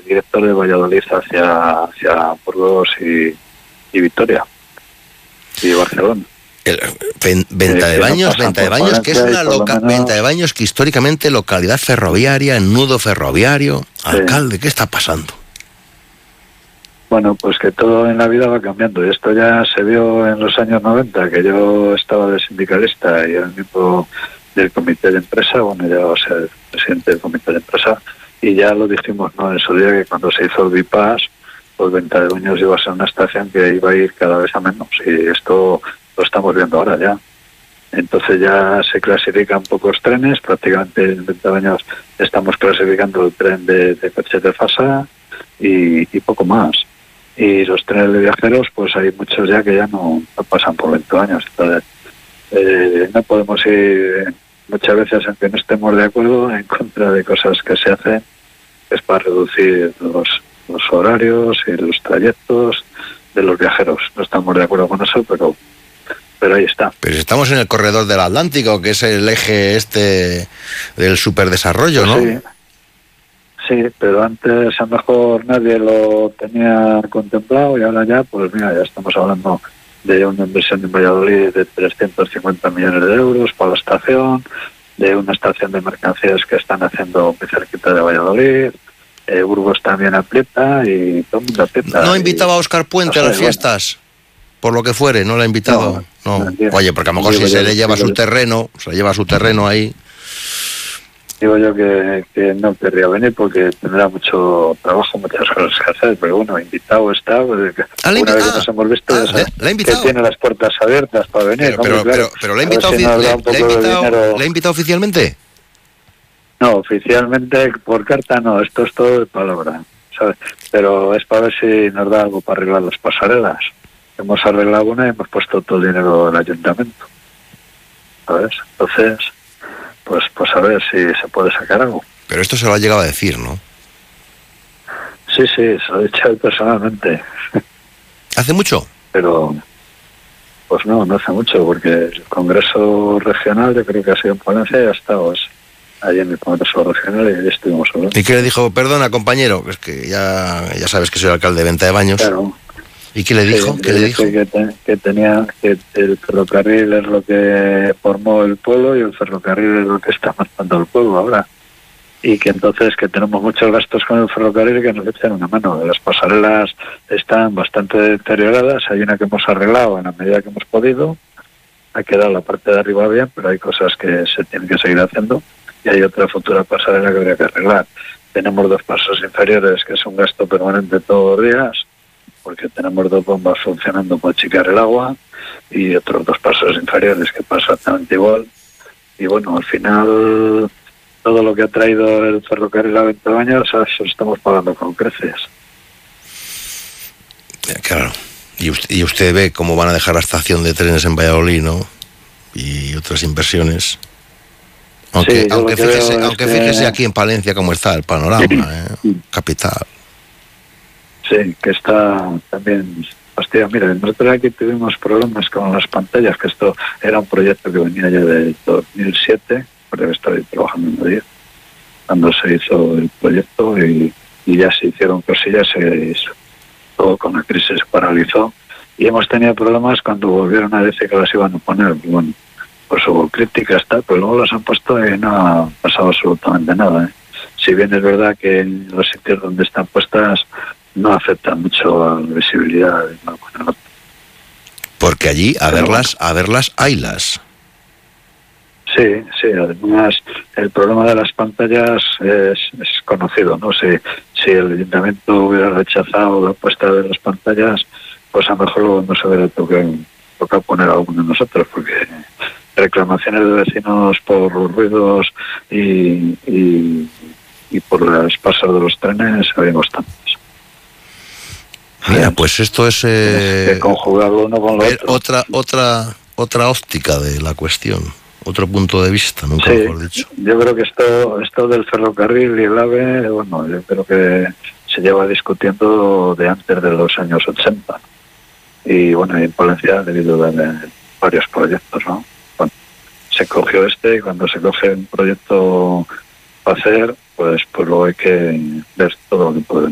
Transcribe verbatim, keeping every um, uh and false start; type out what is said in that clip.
director de Valladolid hacia, hacia Burgos y, y Vitoria y Barcelona. El, ven, venta de baños, no venta de baños, que es una loca, menos... venta de baños que históricamente localidad ferroviaria, nudo ferroviario. Sí. Alcalde, ¿qué está pasando? Bueno, pues que todo en la vida va cambiando, y esto ya se vio en los años noventa, que yo estaba de sindicalista y era miembro del comité de empresa, bueno, ya iba a ser presidente del comité de empresa, y ya lo dijimos, ¿no?, en su día, que cuando se hizo el bypass, pues Venta de Baños iba a ser una estación que iba a ir cada vez a menos, y esto lo estamos viendo ahora ya. Entonces ya se clasifican pocos trenes, prácticamente en Venta de Baños estamos clasificando el tren de, de coches de fasa y, y poco más. Y los trenes de viajeros, pues hay muchos ya que ya no, no pasan por veinte años. Entonces, eh, no podemos ir muchas veces, aunque no estemos de acuerdo, en contra de cosas que se hacen, es para reducir los, los horarios y los trayectos de los viajeros. No estamos de acuerdo con eso, pero pero ahí está. Pero estamos en el corredor del Atlántico, que es el eje este del superdesarrollo, ¿no? Sí. Sí, pero antes a lo mejor nadie lo tenía contemplado y ahora ya, pues mira, ya estamos hablando de una inversión en Valladolid de trescientos cincuenta millones de euros para la estación, de una estación de mercancías que están haciendo muy cerquita de Valladolid, eh, Burgos también aprieta y todo el mundo aprieta. ¿No invitaba a Óscar Puente a las fiestas? Por lo que fuere, ¿no le ha invitado? No. no. no Oye, porque a lo mejor si se le lleva su terreno, se le lleva su terreno ahí... Digo yo que, que no querría venir porque tendrá mucho trabajo, muchas cosas que hacer, pero bueno, invitado está, pues, ¿Ah, una vez que nos hemos visto, ah, ¿le, ¿le ha invitado? Que tiene las puertas abiertas para venir. Pero, pero, claro, pero, pero ¿le ha invitado, si ¿le, ¿le, ha invitado, ¿le ha invitado oficialmente? No, oficialmente por carta no, esto es todo de palabra, ¿sabes? Pero es para ver si nos da algo para arreglar las pasarelas. Hemos arreglado una y hemos puesto todo el dinero del ayuntamiento, ¿sabes? Entonces... Pues, pues a ver si se puede sacar algo. Pero esto se lo ha llegado a decir, ¿no? Sí, sí, se lo he dicho personalmente. ¿Hace mucho? Pero, pues no, no hace mucho, porque el Congreso Regional, yo creo que ha sido en Palencia y ha estado allí en el Congreso Regional y allí estuvimos hablando. ¿Y qué le dijo? Perdona, compañero, es que ya, ya sabes que soy alcalde de Venta de Baños. Claro. ¿Y qué le dijo? Sí, ¿Qué le dijo? Que, te, que tenía que el ferrocarril es lo que formó el pueblo y el ferrocarril es lo que está matando el pueblo ahora. Y que entonces que tenemos muchos gastos con el ferrocarril y que nos echan una mano. Las pasarelas están bastante deterioradas, hay una que hemos arreglado en la medida que hemos podido, ha quedado la parte de arriba bien, pero hay cosas que se tienen que seguir haciendo y hay otra futura pasarela que habría que arreglar. Tenemos dos pasos inferiores que es un gasto permanente todos los días, porque tenemos dos bombas funcionando para achicar el agua y otros dos pasos inferiores que pasa exactamente igual. Y bueno, al final todo lo que ha traído el ferrocarril a veinte años, eso lo estamos pagando con creces. Claro, y usted, y usted ve cómo van a dejar la estación de trenes en Valladolid, ¿no? Y otras inversiones. Aunque, sí, aunque, fíjese, aunque que... fíjese aquí en Palencia cómo está el panorama, ¿eh? Capital. Sí, que está también fastidiado. Mira, nosotros aquí tuvimos problemas con las pantallas, que esto era un proyecto que venía ya de dos mil siete, porque estaba trabajando en Madrid, cuando se hizo el proyecto y, y ya se hicieron cosillas, se hizo, todo con la crisis se paralizó y hemos tenido problemas cuando volvieron a decir que las iban a poner. Bueno, pues hubo críticas, tal, pero luego las han puesto y no ha pasado absolutamente nada, ¿eh? Si bien es verdad que en los sitios donde están puestas no afecta mucho a la visibilidad de una buena nota. Porque allí, a Pero verlas, bueno. a verlas, haylas. Sí, sí, además el problema de las pantallas es, es conocido, ¿no? Si, si el ayuntamiento hubiera rechazado la puesta de las pantallas, pues a lo mejor no se hubiera tocado, tocado poner alguno de nosotros, porque reclamaciones de vecinos por los ruidos y, y, y por las pasas de los trenes habíamos tantos. Mira, pues esto es eh, que conjugarlo uno con lo otro. otra otra otra óptica de la cuestión, otro punto de vista, nunca sí, mejor dicho. Yo creo que esto esto del ferrocarril y el AVE, bueno, yo creo que se lleva discutiendo de antes de los años ochenta. Y bueno, en Palencia debido a varios proyectos, ¿no? Bueno, se cogió este y cuando se coge un proyecto para hacer, pues pues luego hay que ver todo lo que puede